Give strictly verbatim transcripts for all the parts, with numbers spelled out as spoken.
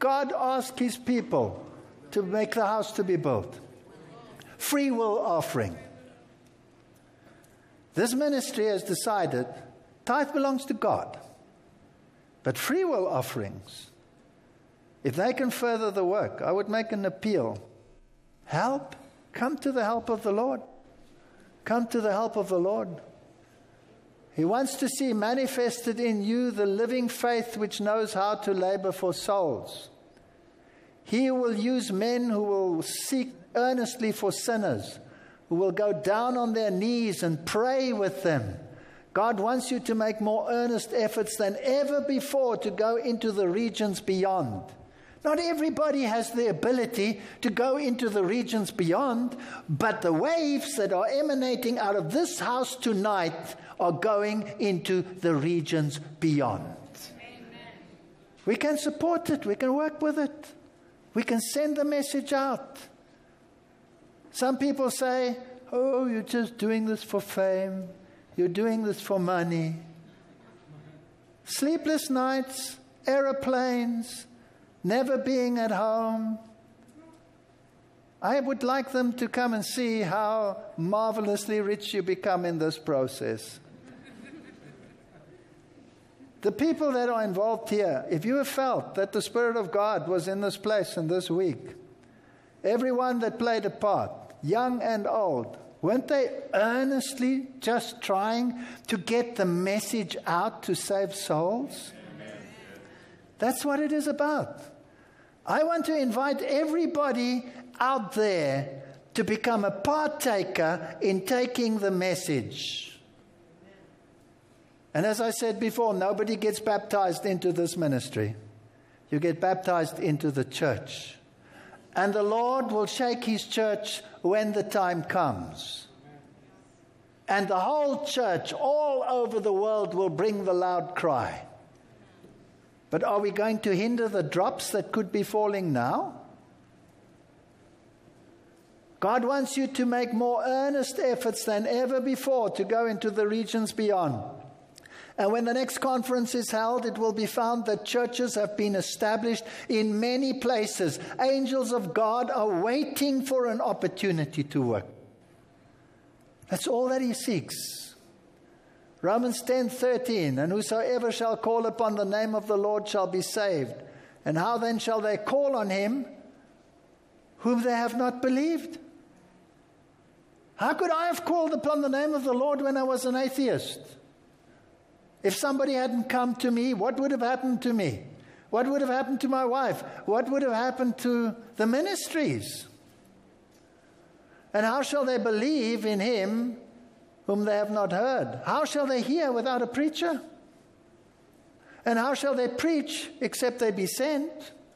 God ask his people to make the house to be built? Free will offering. This ministry has decided tithe belongs to God. But free will offerings, if they can further the work, I would make an appeal. Help. Come to the help of the Lord. Come to the help of the Lord. He wants to see manifested in you the living faith which knows how to labor for souls. He will use men who will seek earnestly for sinners, who will go down on their knees and pray with them. God wants you to make more earnest efforts than ever before to go into the regions beyond. Not everybody has the ability to go into the regions beyond, but the waves that are emanating out of this house tonight are going into the regions beyond. Amen. We can support it. We can work with it. We can send the message out. Some people say, oh, you're just doing this for fame. You're doing this for money. Sleepless nights, aeroplanes, never being at home. I would like them to come and see how marvelously rich you become in this process. The people that are involved here, if you have felt that the Spirit of God was in this place in this week, everyone that played a part, young and old, weren't they earnestly just trying to get the message out to save souls? Amen. That's what it is about. I want to invite everybody out there to become a partaker in taking the message. And as I said before, nobody gets baptized into this ministry. You get baptized into the church. And the Lord will shake his church when the time comes. And the whole church all over the world will bring the loud cry. But are we going to hinder the drops that could be falling now? God wants you to make more earnest efforts than ever before to go into the regions beyond. And when the next conference is held, it will be found that churches have been established in many places. Angels of God are waiting for an opportunity to work. That's all that he seeks. Romans ten thirteen, and whosoever shall call upon the name of the Lord shall be saved. And how then shall they call on him whom they have not believed? How could I have called upon the name of the Lord when I was an atheist? If somebody hadn't come to me, what would have happened to me? What would have happened to my wife? What would have happened to the ministries? And how shall they believe in him whom they have not heard? How shall they hear without a preacher? And how shall they preach except they be sent?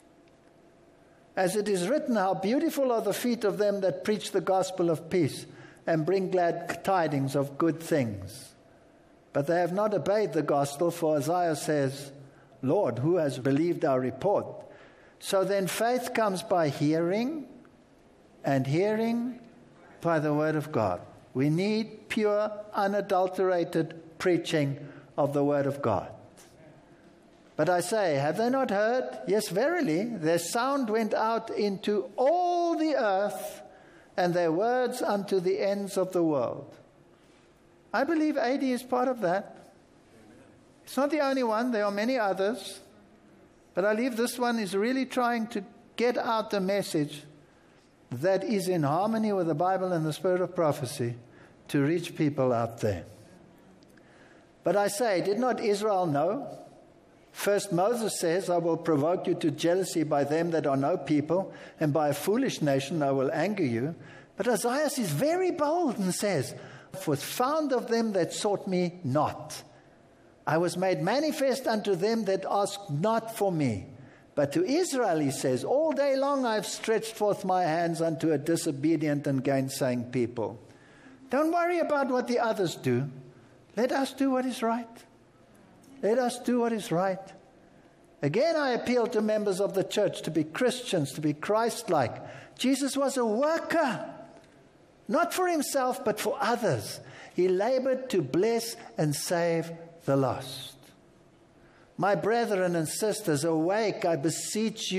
As it is written, how beautiful are the feet of them that preach the gospel of peace and bring glad tidings of good things. But they have not obeyed the gospel, for Isaiah says, Lord, who has believed our report? So then faith comes by hearing, and hearing by the word of God. We need pure, unadulterated preaching of the word of God. But I say, have they not heard? Yes, verily, their sound went out into all the earth, and their words unto the ends of the world. I believe A D is part of that. It's not the only one. There are many others. But I believe this one is really trying to get out the message that is in harmony with the Bible and the spirit of prophecy to reach people out there. But I say, did not Israel know? First Moses says, I will provoke you to jealousy by them that are no people, and by a foolish nation I will anger you. But Isaiah is very bold and says, was found of them that sought me not. I was made manifest unto them that asked not for me. But to Israel, he says, all day long I have stretched forth my hands unto a disobedient and gainsaying people. Don't worry about what the others do. Let us do what is right. Let us do what is right. Again, I appeal to members of the church to be Christians, to be Christ-like. Jesus was a worker. Not for himself, but for others. He labored to bless and save the lost. My brethren and sisters, awake, I beseech you.